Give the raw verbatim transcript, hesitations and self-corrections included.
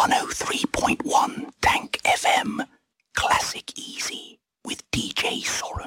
one oh three point one Tank F M. Classic Easy with D J Soros.